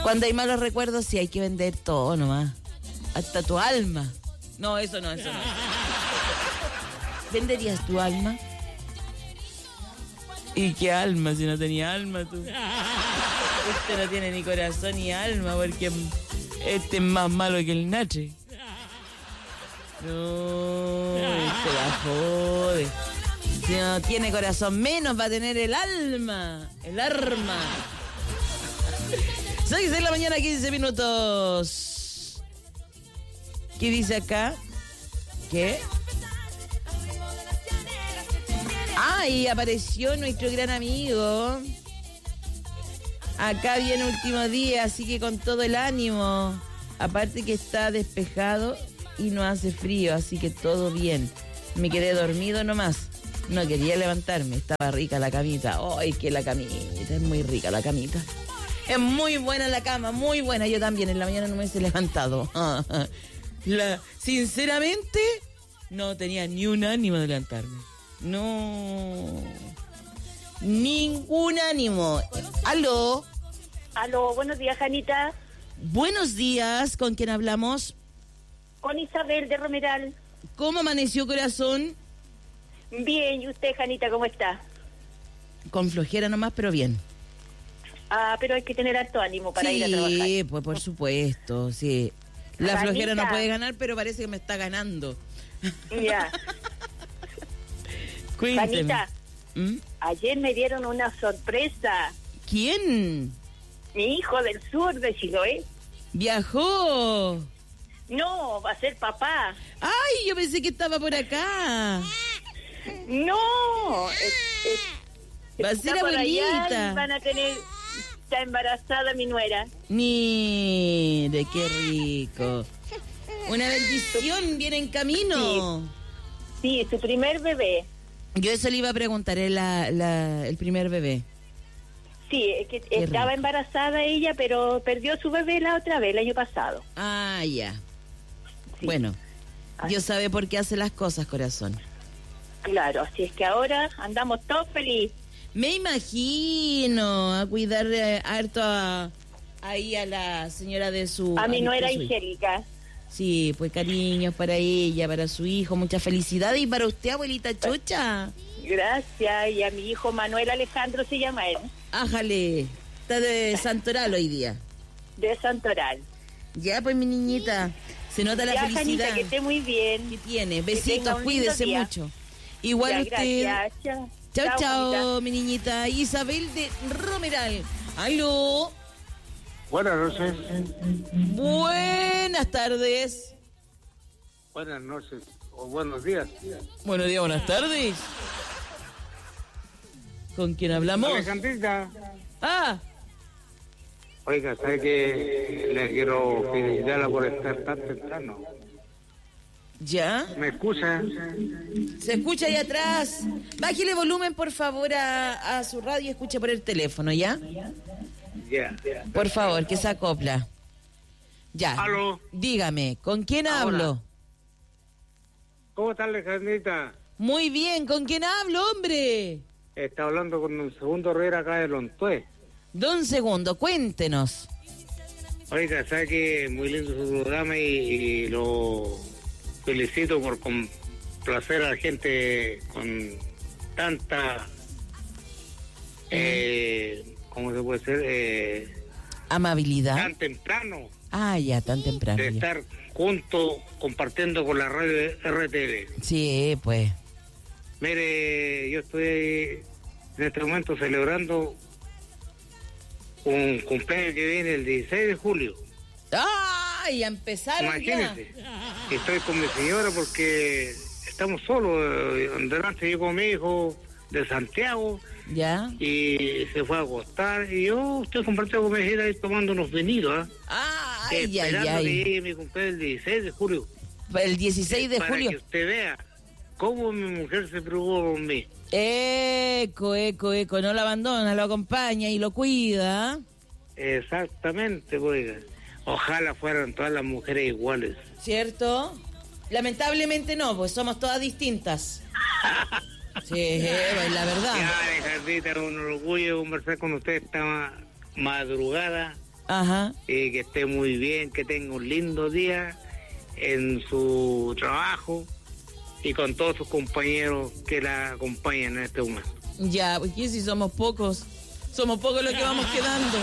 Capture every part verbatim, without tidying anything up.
Cuando hay malos recuerdos, sí hay que vender todo nomás. Hasta tu alma. No, eso no, eso no. ¿Venderías tu alma? ¿Y qué alma si no tenía alma tú? Este no tiene ni corazón ni alma porque este es más malo que el Nache. No, este la jode. Si no tiene corazón, menos va a tener el alma, el arma. seis de la mañana, quince minutos. ¿Qué dice acá? ¿Qué? ¡Ay! Apareció nuestro gran amigo. Acá viene último día, así que con todo el ánimo. Aparte que está despejado y no hace frío, así que todo bien. Me quedé dormido nomás. No quería levantarme, estaba rica la camita. ¡Ay, que la camita! Es muy rica la camita. Es muy buena la cama, muy buena. Yo también en la mañana no me he levantado. La, sinceramente, no tenía ni un ánimo de levantarme. No. Ningún ánimo. ¿Aló? Aló, buenos días, Janita. Buenos días, ¿con quién hablamos? Con Isabel de Romeral. ¿Cómo amaneció, corazón? Bien, ¿y usted, Janita, cómo está? Con flojera nomás, pero bien. Ah, pero hay que tener alto ánimo para sí, ir a trabajar. Sí, pues por supuesto, sí. La Janita. Flojera no puede ganar, pero parece que me está ganando. Ya. Cuénteme. Janita, ¿Mm? Ayer me dieron una sorpresa. ¿Quién? Mi hijo del sur de Chiloé. ¿Viajó? No, va a ser papá. ¡Ay, yo pensé que estaba por acá! No, es, es, va a ser abuelita. Van a tener, está embarazada mi nuera. Mire, qué rico. Una bendición viene en camino. Sí, sí, su primer bebé. Yo eso le iba a preguntar, ¿es la, la, el primer bebé? Sí, es que qué estaba rico. Embarazada ella, pero perdió su bebé la otra vez, el año pasado. Ah, ya. Sí. Bueno, así. Dios sabe por qué hace las cosas, corazón. Claro, así es que ahora andamos todos felices. Me imagino, a cuidar eh, harto a, ahí a la señora de su... A mi nuera Angélica. Sí, pues cariños para ella, para su hijo, mucha felicidad. Y para usted, abuelita Chucha. Gracias, y a mi hijo Manuel Alejandro se llama él. Ájale, está de Santoral hoy día. De Santoral. Ya, pues mi niñita, se nota la ya, felicidad. Janita, que esté muy bien. ¿Qué tiene? Besitos, cuídese mucho. Igual ya, usted. Gracias. Chao, chao, chao mi niñita. Isabel de Romeral. Aló. Buenas noches. Buenas tardes. Buenas noches o buenos días. Buenos días, buenas tardes. ¿Con quién hablamos? Alejandrita. Ah. Oiga, ¿sabe que le quiero felicitarla por estar tan temprano? ¿Ya? ¿Me escucha? Se escucha ahí atrás. Bájele volumen, por favor, a, a su radio y escuche por el teléfono, ¿ya? Ya. Yeah. Por favor, que se acopla. Ya. Aló. Dígame, ¿con quién Ahora. hablo? ¿Cómo está, Alejandrita? Muy bien, ¿con quién hablo, hombre? Está hablando con un segundo Rivera acá de Lontué. Don Segundo, cuéntenos. Oiga, sabe que muy lindo su programa y, y lo felicito por complacer a la gente con tanta... Eh, ¿Cómo se puede decir? Eh, Amabilidad. Tan temprano. Ah, ya, tan temprano. De ya. estar juntos compartiendo con la radio R T L. Sí, pues. Mire, yo estoy en este momento celebrando un cumpleaños que viene el dieciséis de julio. ¡Ay! Ya empezaron. Imagínese. Ya. Estoy con mi señora porque estamos solos. Delante llegó mi hijo de Santiago. ¿Ya? Y se fue a acostar. Y yo estoy compartiendo con mi hija ahí tomando unos venidos. ¿eh? Ah, ay, Esperando ay, que ay. llegue mi cumpleaños el dieciséis de julio. El dieciséis de para julio. que usted vea cómo mi mujer se preocupó por mí. Eco, eco, eco. No lo abandona, lo acompaña y lo cuida. Exactamente, oiga. Ojalá fueran todas las mujeres iguales. ¿Cierto? Lamentablemente no, pues somos todas distintas. Sí, es la verdad. Ya, Alejandrita, un orgullo conversar con usted esta madrugada. Ajá. Y que esté muy bien, que tenga un lindo día en su trabajo y con todos sus compañeros que la acompañan en este momento. Ya, porque si somos pocos, somos pocos los que vamos quedando.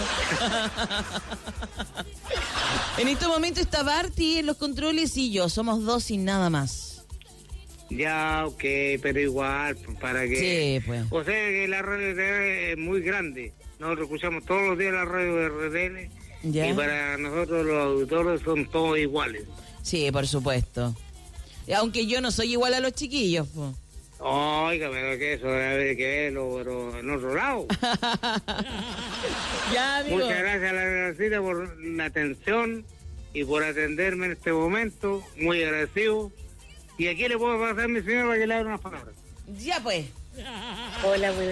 En este momento está Barty en los controles y yo, somos dos y nada más. Ya, ok, pero igual, para que... Sí, pues. O sea que la radio de R D L es muy grande. Nosotros escuchamos todos los días la radio de R D L. Ya. Y para nosotros los auditores son todos iguales. Sí, por supuesto. Aunque yo no soy igual a los chiquillos, pues. Oiga, pero que eso debe que verlo, pero en otro lado. Ya, amigo. Muchas gracias a la Gracita por la atención y por atenderme en este momento. Muy agradecido. Y aquí le puedo pasar a mi señora para que le haga unas palabras. Ya, pues. Hola, muy